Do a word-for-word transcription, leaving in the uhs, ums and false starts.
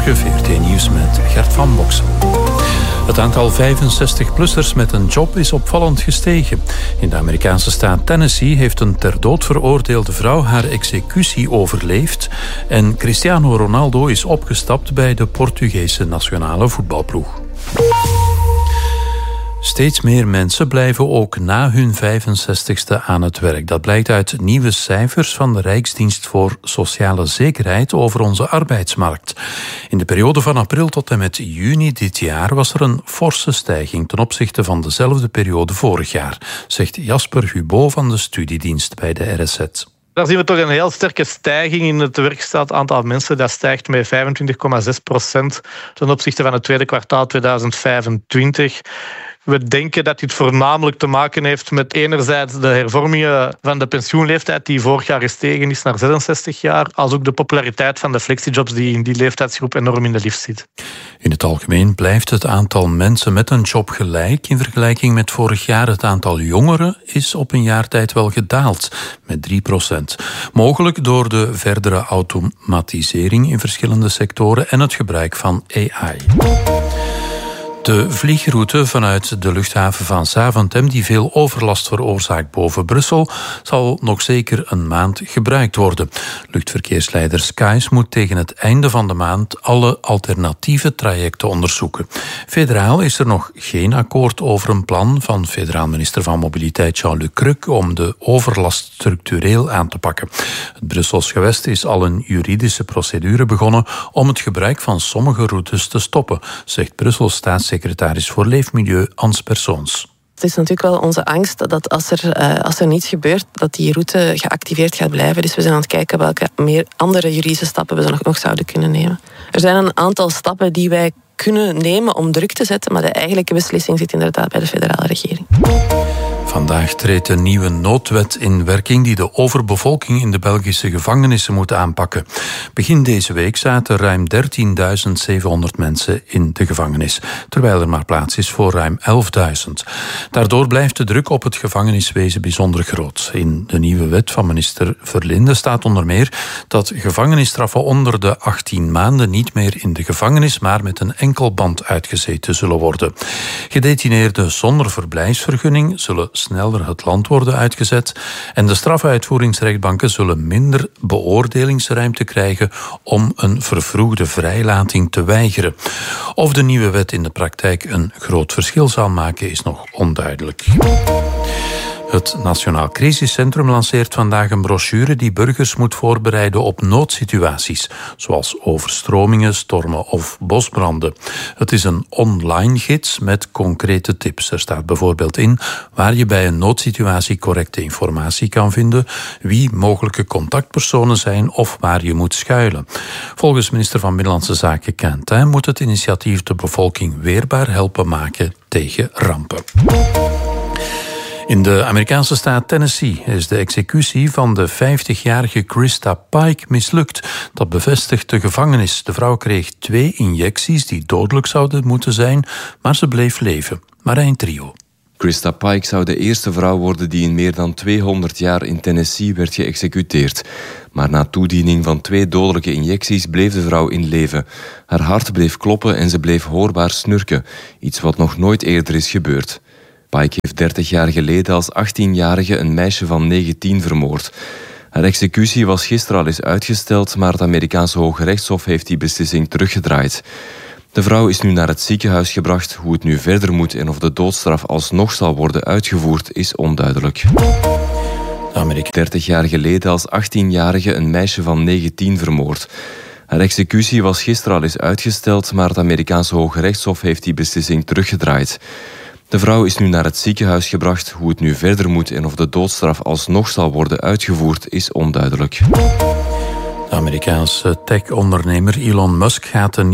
Goedemorgen, V R T Nieuws met Gert van Boksen. Het aantal vijfenzestig-plussers met een job is opvallend gestegen. In de Amerikaanse staat Tennessee heeft een ter dood veroordeelde vrouw haar executie overleefd. En Cristiano Ronaldo is opgestapt bij de Portugese nationale voetbalploeg. Steeds meer mensen blijven ook na hun vijfenzestigste aan het werk. Dat blijkt uit nieuwe cijfers van de Rijksdienst voor Sociale Zekerheid over onze arbeidsmarkt. In de periode van april tot en met juni dit jaar was er een forse stijging ten opzichte van dezelfde periode vorig jaar, zegt Jasper Hubot van de studiedienst bij de R S Z. Daar zien we toch een heel sterke stijging in het werkstaat aantal mensen. Dat stijgt met vijfentwintig komma zes procent ten opzichte van het tweede kwartaal tweeduizend vijfentwintig. We denken dat dit voornamelijk te maken heeft met enerzijds de hervormingen van de pensioenleeftijd die vorig jaar gestegen is naar zesenzestig jaar, als ook de populariteit van de flexijobs die in die leeftijdsgroep enorm in de lift zit. In het algemeen blijft het aantal mensen met een job gelijk. In vergelijking met vorig jaar het aantal jongeren is op een jaar tijd wel gedaald met drie procent. Mogelijk door de verdere automatisering in verschillende sectoren en het gebruik van A I. De vliegroute vanuit de luchthaven van Zaventem, die veel overlast veroorzaakt boven Brussel, zal nog zeker een maand gebruikt worden. Luchtverkeersleider Skies moet tegen het einde van de maand alle alternatieve trajecten onderzoeken. Federaal is er nog geen akkoord over een plan van federaal minister van Mobiliteit Jean-Luc Crux om de overlast structureel aan te pakken. Het Brussels gewest is al een juridische procedure begonnen om het gebruik van sommige routes te stoppen, zegt Brussels staatssecretaris secretaris voor Leefmilieu Ans Persoons. Het is natuurlijk wel onze angst dat als er, uh, als er niets gebeurt, dat die route geactiveerd gaat blijven. Dus we zijn aan het kijken welke meer andere juridische stappen we nog, nog zouden kunnen nemen. Er zijn een aantal stappen die wij kunnen nemen om druk te zetten, maar de eigenlijke beslissing zit inderdaad bij de federale regering. Vandaag treedt een nieuwe noodwet in werking die de overbevolking in de Belgische gevangenissen moet aanpakken. Begin deze week zaten ruim dertienduizend zevenhonderd mensen in de gevangenis, terwijl er maar plaats is voor ruim elfduizend. Daardoor blijft de druk op het gevangeniswezen bijzonder groot. In de nieuwe wet van minister Verlinde staat onder meer dat gevangenisstraffen onder de achttien maanden niet meer in de gevangenis, maar met een enkelband uitgezeten zullen worden. Gedetineerden zonder verblijfsvergunning zullen sneller het land worden uitgezet en de strafuitvoeringsrechtbanken zullen minder beoordelingsruimte krijgen om een vervroegde vrijlating te weigeren. Of de nieuwe wet in de praktijk een groot verschil zal maken is nog onduidelijk. Het Nationaal Crisiscentrum lanceert vandaag een brochure die burgers moet voorbereiden op noodsituaties, zoals overstromingen, stormen of bosbranden. Het is een online gids met concrete tips. Er staat bijvoorbeeld in waar je bij een noodsituatie correcte informatie kan vinden, wie mogelijke contactpersonen zijn of waar je moet schuilen. Volgens minister van Binnenlandse Zaken Quentin moet het initiatief de bevolking weerbaar helpen maken tegen rampen. In de Amerikaanse staat Tennessee is de executie van de vijftigjarige Krista Pike mislukt. Dat bevestigt de gevangenis. De vrouw kreeg twee injecties die dodelijk zouden moeten zijn, maar ze bleef leven. Marijn Trio. Krista Pike zou de eerste vrouw worden die in meer dan tweehonderd jaar in Tennessee werd geëxecuteerd. Maar na toediening van twee dodelijke injecties bleef de vrouw in leven. Haar hart bleef kloppen en ze bleef hoorbaar snurken. Iets wat nog nooit eerder is gebeurd. Pike heeft dertig jaar geleden als achttienjarige een meisje van negentien vermoord. Haar executie was gisteren al eens uitgesteld, maar het Amerikaanse Hoge Rechtshof heeft die beslissing teruggedraaid. De vrouw is nu naar het ziekenhuis gebracht. Hoe het nu verder moet en of de doodstraf alsnog zal worden uitgevoerd, is onduidelijk. Amerika dertig jaar geleden als achttienjarige een meisje van negentien vermoord. Haar executie was gisteren al eens uitgesteld, maar het Amerikaanse Hoge Rechtshof heeft die beslissing teruggedraaid. De vrouw is nu naar het ziekenhuis gebracht. Hoe het nu verder moet en of de doodstraf alsnog zal worden uitgevoerd, is onduidelijk. De Amerikaanse tech-ondernemer Elon Musk gaat een